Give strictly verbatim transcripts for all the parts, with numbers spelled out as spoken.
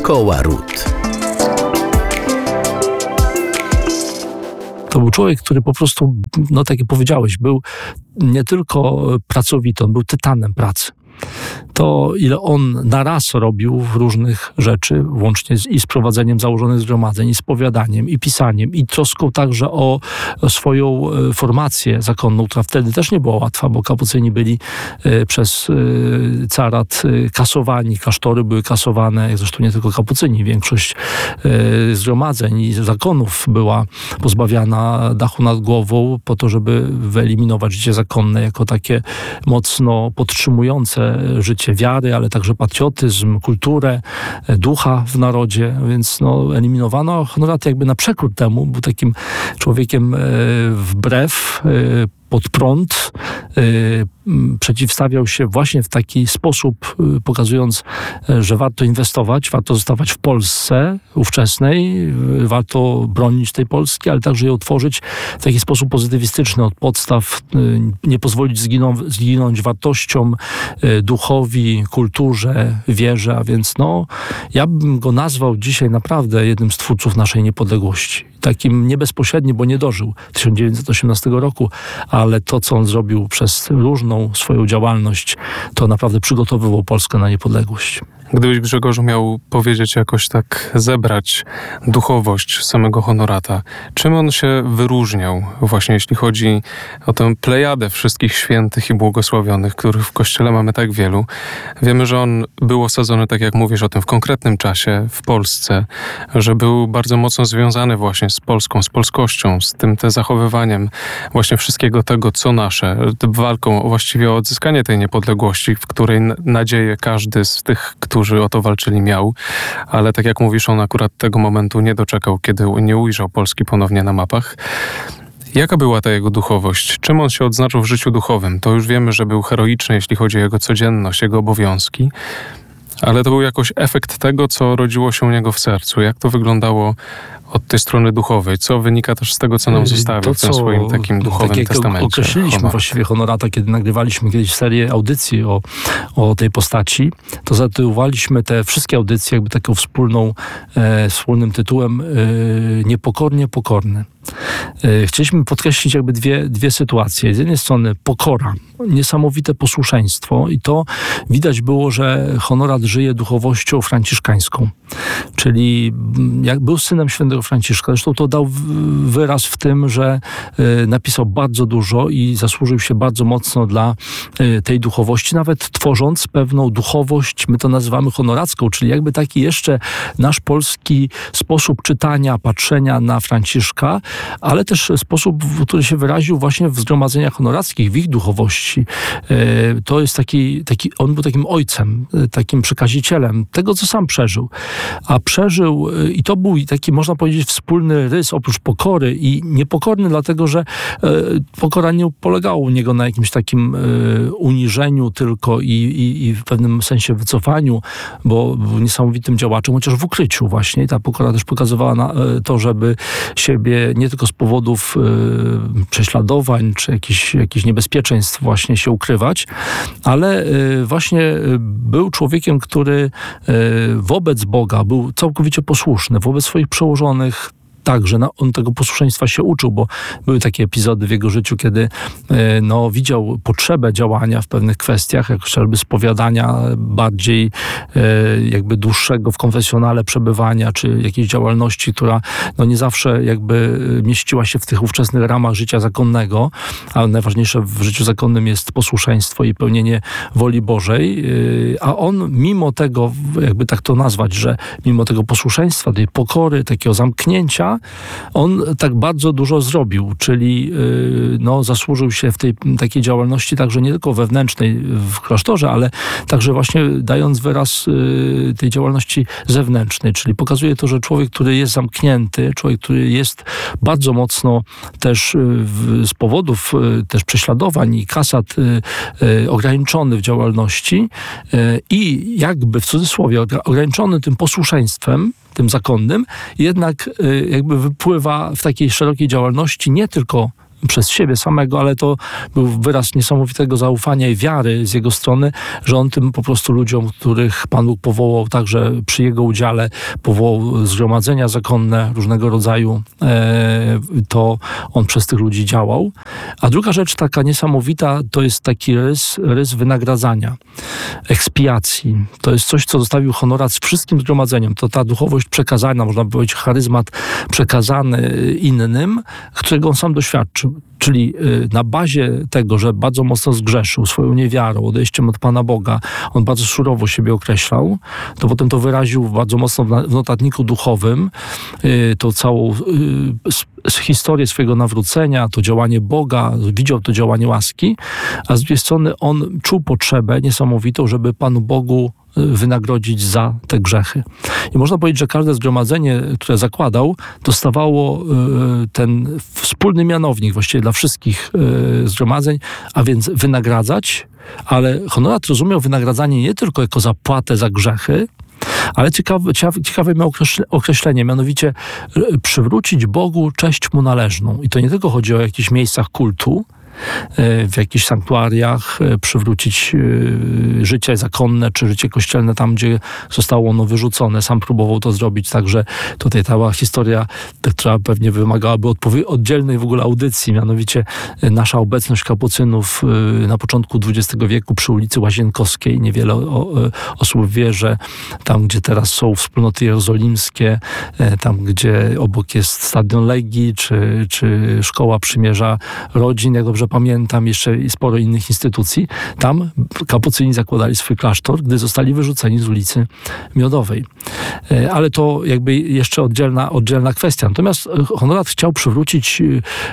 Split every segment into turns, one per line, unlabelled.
Szkoła Ród.
To był człowiek, który po prostu, no tak jak powiedziałeś, był nie tylko pracowity, on był tytanem pracy. To, ile on na raz robił różnych rzeczy, łącznie z, i z prowadzeniem założonych zgromadzeń, i z powiadaniem, i pisaniem, i troską także o, o swoją e, formację zakonną, która wtedy też nie była łatwa, bo kapucyni byli e, przez e, carat e, kasowani, klasztory były kasowane, jak zresztą nie tylko kapucyni, większość e, zgromadzeń i zakonów była pozbawiana dachu nad głową po to, żeby wyeliminować życie zakonne jako takie mocno podtrzymujące życie wiary, ale także patriotyzm, kulturę, ducha w narodzie, więc no, eliminowano. Honorat jakby na przekór temu był takim człowiekiem e, wbrew, e, pod prąd, y, przeciwstawiał się właśnie w taki sposób, y, pokazując, y, że warto inwestować, warto zostawać w Polsce ówczesnej, y, warto bronić tej Polski, ale także ją tworzyć w taki sposób pozytywistyczny od podstaw, y, nie pozwolić zginą, zginąć wartościom, y, duchowi, kulturze, wierze, a więc no, ja bym go nazwał dzisiaj naprawdę jednym z twórców naszej niepodległości. Takim nie bezpośrednim, bo nie dożył tysiąc dziewięćset osiemnastego roku, ale to, co on zrobił przez różną swoją działalność, to naprawdę przygotowywał Polskę na niepodległość.
Gdybyś, Grzegorzu, miał powiedzieć jakoś tak, zebrać duchowość samego Honorata, czym on się wyróżniał właśnie jeśli chodzi o tę plejadę wszystkich świętych i błogosławionych, których w Kościele mamy tak wielu. Wiemy, że on był osadzony, tak jak mówisz o tym, w konkretnym czasie w Polsce, że był bardzo mocno związany właśnie z Polską, z polskością, z tym te zachowywaniem właśnie wszystkiego tego, co nasze, walką właściwie o odzyskanie tej niepodległości, w której nadzieję każdy z tych, którzy którzy o to walczyli, miał, ale tak jak mówisz, on akurat tego momentu nie doczekał, kiedy nie ujrzał Polski ponownie na mapach. Jaka była ta jego duchowość? Czym on się odznaczył w życiu duchowym? To już wiemy, że był heroiczny, jeśli chodzi o jego codzienność, jego obowiązki, ale to był jakoś efekt tego, co rodziło się u niego w sercu. Jak to wyglądało od tej strony duchowej? Co wynika też z tego, co nam zostawił
to,
w tym
co,
swoim takim duchowym
tak jak
testamencie?
Określiliśmy
Honorat.
właściwie Honorata, kiedy nagrywaliśmy kiedyś serię audycji o, o tej postaci, to zatytułowaliśmy te wszystkie audycje jakby taką wspólną, e, wspólnym tytułem e, Niepokornie pokorny. E, chcieliśmy podkreślić jakby dwie, dwie sytuacje. Z jednej strony pokora, niesamowite posłuszeństwo i to widać było, że Honorat żyje duchowością franciszkańską. Czyli jak był synem świętego Franciszka, zresztą to dał wyraz w tym, że y, napisał bardzo dużo i zasłużył się bardzo mocno dla y, tej duchowości, nawet tworząc pewną duchowość, my to nazywamy honoracką, czyli jakby taki jeszcze nasz polski sposób czytania, patrzenia na Franciszka, ale też sposób, który się wyraził właśnie w zgromadzeniach honorackich, w ich duchowości. Y, to jest taki, taki, on był takim ojcem, y, takim przekazicielem tego, co sam przeżył. A przeżył, y, i to był taki, można powiedzieć, wspólny rys oprócz pokory i niepokorny, dlatego że e, pokora nie polegała u niego na jakimś takim e, uniżeniu tylko i, i, i w pewnym sensie wycofaniu, bo był niesamowitym działaczem, chociaż w ukryciu właśnie. I ta pokora też pokazywała na, e, to, żeby siebie nie tylko z powodów e, prześladowań czy jakichś, jakichś niebezpieczeństw właśnie się ukrywać, ale e, właśnie był człowiekiem, który e, wobec Boga był całkowicie posłuszny, wobec swoich przełożonych także no, on tego posłuszeństwa się uczył, bo były takie epizody w jego życiu, kiedy e, no, widział potrzebę działania w pewnych kwestiach, jak chociażby spowiadania bardziej e, jakby dłuższego w konfesjonale przebywania, czy jakiejś działalności, która no, nie zawsze jakby mieściła się w tych ówczesnych ramach życia zakonnego, ale najważniejsze w życiu zakonnym jest posłuszeństwo i pełnienie woli Bożej, e, a on mimo tego, jakby tak to nazwać, że mimo tego posłuszeństwa, tej pokory, takiego zamknięcia, on tak bardzo dużo zrobił, czyli no, zasłużył się w tej takiej działalności także nie tylko wewnętrznej w klasztorze, ale także właśnie dając wyraz tej działalności zewnętrznej, czyli pokazuje to, że człowiek, który jest zamknięty, człowiek, który jest bardzo mocno też z powodów też prześladowań i kasat ograniczony w działalności i jakby w cudzysłowie ograniczony tym posłuszeństwem, tym zakonnym, jednak jakby wypływa w takiej szerokiej działalności nie tylko przez siebie samego, ale to był wyraz niesamowitego zaufania i wiary z jego strony, że on tym po prostu ludziom, których Pan Bóg powołał także przy jego udziale, powołał zgromadzenia zakonne różnego rodzaju, to on przez tych ludzi działał. A druga rzecz taka niesamowita, to jest taki rys, rys wynagradzania, ekspiacji. To jest coś, co zostawił Honorat z wszystkim zgromadzeniom. To ta duchowość przekazana, można powiedzieć, charyzmat przekazany innym, którego on sam doświadczył. Czyli na bazie tego, że bardzo mocno zgrzeszył swoją niewiarą, odejściem od Pana Boga, on bardzo surowo siebie określał, to potem to wyraził bardzo mocno w notatniku duchowym, to całą historię swojego nawrócenia, to działanie Boga, widział to działanie łaski, a z drugiej strony on czuł potrzebę niesamowitą, żeby Panu Bogu wynagrodzić za te grzechy. I można powiedzieć, że każde zgromadzenie, które zakładał, dostawało ten wspólny mianownik właściwie dla wszystkich zgromadzeń, a więc wynagradzać, ale Honorat rozumiał wynagradzanie nie tylko jako zapłatę za grzechy, ale ciekawe, ciekawe miał określenie, mianowicie przywrócić Bogu cześć mu należną. I to nie tylko chodzi o jakichś miejscach kultu, w jakichś sanktuariach, przywrócić życie zakonne czy życie kościelne tam, gdzie zostało ono wyrzucone. Sam próbował to zrobić, także tutaj cała historia, która pewnie wymagałaby odpowie- oddzielnej w ogóle audycji, mianowicie nasza obecność kapucynów na początku dwudziestego wieku przy ulicy Łazienkowskiej. Niewiele o, osób wie, że tam, gdzie teraz są wspólnoty jerozolimskie, tam, gdzie obok jest Stadion Legii, czy, czy Szkoła Przymierza Rodzin, jak dobrze pamiętam, jeszcze sporo innych instytucji. Tam kapucyni zakładali swój klasztor, gdy zostali wyrzuceni z ulicy Miodowej. Ale to jakby jeszcze oddzielna, oddzielna kwestia. Natomiast Honorat chciał przywrócić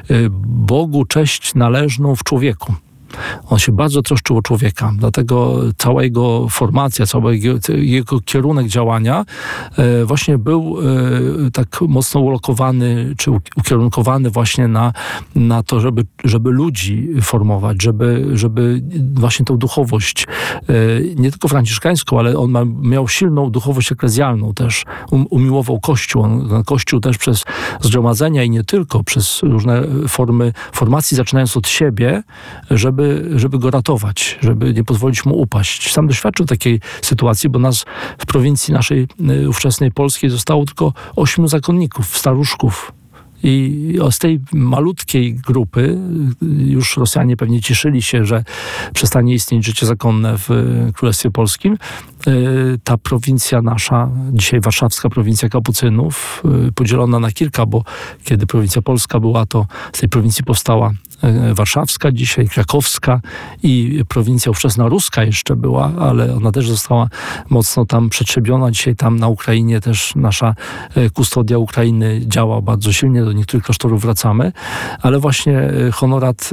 Bogu cześć należną w człowieku. On się bardzo troszczył o człowieka, dlatego cała jego formacja, cały jego, jego kierunek działania e, właśnie był e, tak mocno ulokowany, czy ukierunkowany właśnie na, na to, żeby, żeby ludzi formować, żeby, żeby właśnie tą duchowość, e, nie tylko franciszkańską, ale on ma, miał silną duchowość eklezjalną też, um, umiłował Kościół. On, Kościół też przez zgromadzenia i nie tylko, przez różne formy formacji, zaczynając od siebie, żeby Żeby, żeby go ratować, żeby nie pozwolić mu upaść. Sam doświadczył takiej sytuacji, bo nas w prowincji naszej ówczesnej polskiej zostało tylko ośmiu zakonników, staruszków. I z tej malutkiej grupy już Rosjanie pewnie cieszyli się, że przestanie istnieć życie zakonne w Królestwie Polskim. Ta prowincja nasza, dzisiaj warszawska prowincja kapucynów, podzielona na kilka, bo kiedy prowincja polska była, to z tej prowincji powstała warszawska, dzisiaj krakowska i prowincja ówczesna ruska jeszcze była, ale ona też została mocno tam przetrzebiona. Dzisiaj tam na Ukrainie też nasza kustodia Ukrainy działa bardzo silnie, do niektórych klasztorów wracamy, ale właśnie Honorat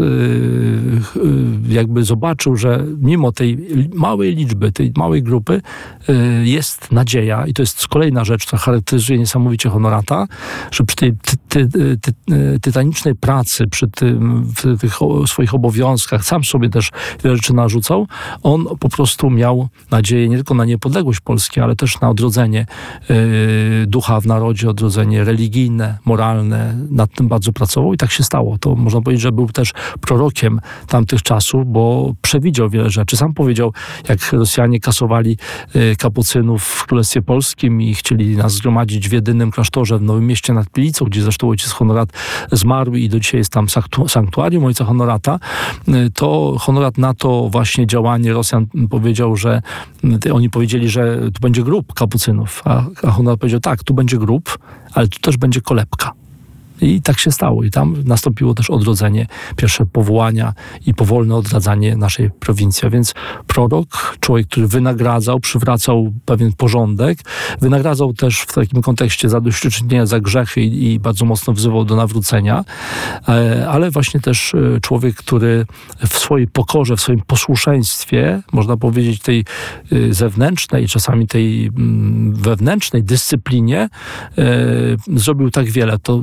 jakby zobaczył, że mimo tej małej liczby, tej małej grupy jest nadzieja i to jest kolejna rzecz, która charakteryzuje niesamowicie Honorata, że przy tej ty, ty, ty, tytanicznej pracy, przy tym w tych swoich obowiązkach, sam sobie też wiele rzeczy narzucał, on po prostu miał nadzieję nie tylko na niepodległość Polski, ale też na odrodzenie yy, ducha w narodzie, odrodzenie religijne, moralne. Nad tym bardzo pracował i tak się stało. To można powiedzieć, że był też prorokiem tamtych czasów, bo przewidział wiele rzeczy. Sam powiedział, jak Rosjanie kasowali yy, kapucynów w Królestwie Polskim i chcieli nas zgromadzić w jedynym klasztorze w Nowym Mieście nad Pilicą, gdzie zresztą ojciec Honorat zmarł i do dzisiaj jest tam sanktuarium ojca Honorata, to Honorat na to właśnie działanie Rosjan powiedział, że oni powiedzieli, że tu będzie grób kapucynów, a, a Honorat powiedział, tak, tu będzie grób, ale tu też będzie kolebka. I tak się stało. I tam nastąpiło też odrodzenie, pierwsze powołania i powolne odradzanie naszej prowincji. A więc prorok, człowiek, który wynagradzał, przywracał pewien porządek, wynagradzał też w takim kontekście zadośćuczynienia za grzechy i, i bardzo mocno wzywał do nawrócenia, ale właśnie też człowiek, który w swojej pokorze, w swoim posłuszeństwie, można powiedzieć tej zewnętrznej, czasami tej wewnętrznej dyscyplinie, zrobił tak wiele. To pokazał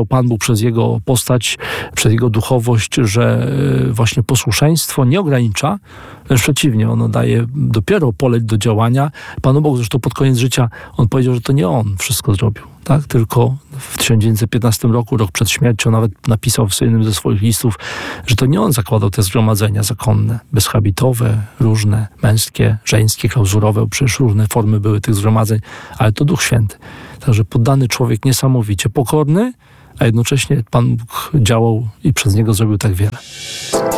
pokazał Pan Bóg przez jego postać, przez jego duchowość, że właśnie posłuszeństwo nie ogranicza, lecz przeciwnie, ono daje dopiero pole do działania. Panu Bogu zresztą pod koniec życia on powiedział, że to nie on wszystko zrobił, tak? Tylko w tysiąc dziewięćset piętnastym roku, rok przed śmiercią, nawet napisał w jednym ze swoich listów, że to nie on zakładał te zgromadzenia zakonne, bezhabitowe, różne, męskie, żeńskie, klauzurowe, przecież różne formy były tych zgromadzeń, ale to Duch Święty. Także poddany człowiek niesamowicie pokorny, a jednocześnie Pan Bóg działał i przez niego zrobił tak wiele.